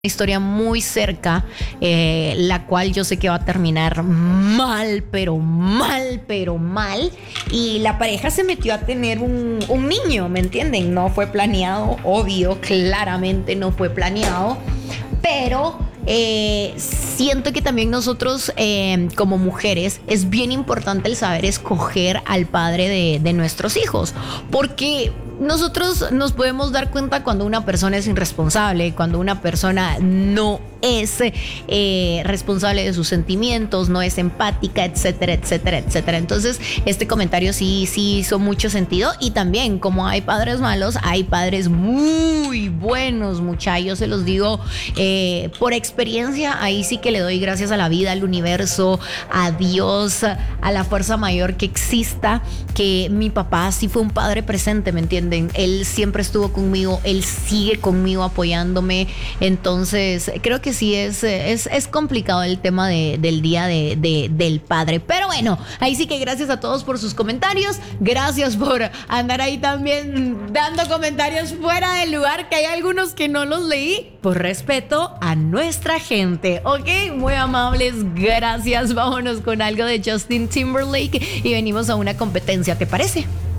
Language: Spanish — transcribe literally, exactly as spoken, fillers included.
Historia muy cerca, eh, la cual yo sé que va a terminar mal, pero mal, pero mal. Y la pareja se metió a tener un, un niño, ¿me entienden? No fue planeado, obvio, claramente no fue planeado. Pero eh, siento que también nosotros eh, como mujeres es bien importante el saber escoger al padre de, de nuestros hijos. Porque nosotros nos podemos dar cuenta cuando una persona es irresponsable, cuando una persona no es eh, responsable de sus sentimientos, no es empática, etcétera, etcétera, etcétera. Entonces, este comentario sí, sí hizo mucho sentido. Y también, como hay padres malos, hay padres muy buenos, muchachos. Yo se los digo eh, por experiencia. Ahí sí que le doy gracias a la vida, al universo, a Dios, a la fuerza mayor que exista, que mi papá sí fue un padre presente, ¿me entienden? Él siempre estuvo conmigo, él sigue conmigo apoyándome. Entonces, creo que sí es, es, es complicado el tema de, del día de, de, del padre. Pero bueno, ahí sí que gracias a todos por sus comentarios. Gracias por andar ahí también dando comentarios fuera del lugar, que hay algunos que no los leí por respeto a nuestra gente. Ok, muy amables, gracias. Vámonos con algo de Justin Timberlake y venimos a una competencia, ¿te parece?